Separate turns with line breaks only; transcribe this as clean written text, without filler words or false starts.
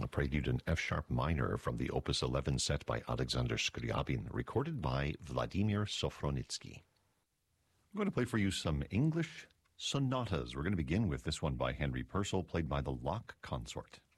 a prelude in F-sharp minor from the Opus 11 set by Alexander Scriabin, recorded by Vladimir Sofronitsky. I'm going to play for you some English sonatas. We're going to begin with this one by Henry Purcell, played by the Lock Consort.